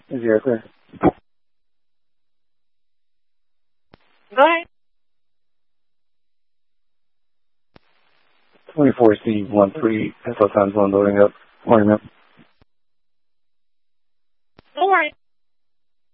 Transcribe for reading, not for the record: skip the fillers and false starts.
Is the air clear? Go ahead. 24C13, SL times 1 loading up. Morning, ma'am. All right.